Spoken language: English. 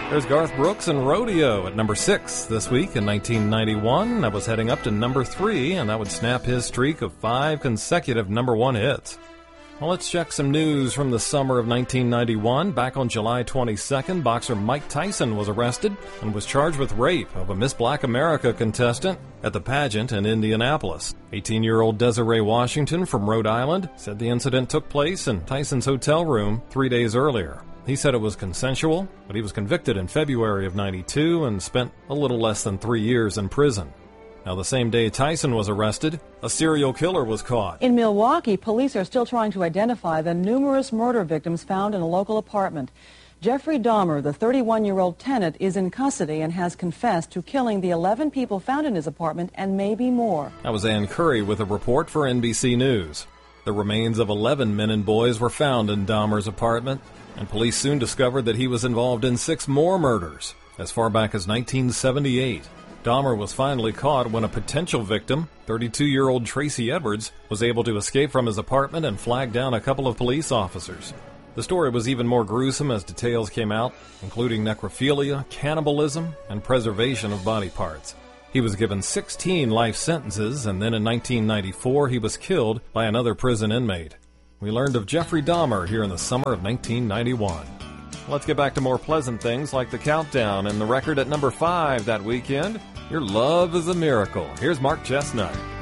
There's Garth Brooks and Rodeo at number 6 this week in 1991. That was heading up to number 3, and that would snap his streak of 5 consecutive number 1 hits. Well, let's check some news from the summer of 1991. Back on July 22nd, boxer Mike Tyson was arrested and was charged with rape of a Miss Black America contestant at the pageant in Indianapolis. 18-year-old Desiree Washington from Rhode Island said the incident took place in Tyson's hotel room 3 days earlier. He said it was consensual, but he was convicted in February of 92 and spent a little less than 3 years in prison. Now, the same day Tyson was arrested, a serial killer was caught. In Milwaukee, police are still trying to identify the numerous murder victims found in a local apartment. Jeffrey Dahmer, the 31-year-old tenant, is in custody and has confessed to killing the 11 people found in his apartment and maybe more. That was Ann Curry with a report for NBC News. The remains of 11 men and boys were found in Dahmer's apartment, and police soon discovered that he was involved in 6 more murders as far back as 1978. Dahmer was finally caught when a potential victim, 32-year-old Tracy Edwards, was able to escape from his apartment and flag down a couple of police officers. The story was even more gruesome as details came out, including necrophilia, cannibalism, and preservation of body parts. He was given 16 life sentences, and then in 1994 he was killed by another prison inmate. We learned of Jeffrey Dahmer here in the summer of 1991. Let's get back to more pleasant things like the countdown and the record at number 5 that weekend. Your Love is a Miracle. Here's Mark Chestnut.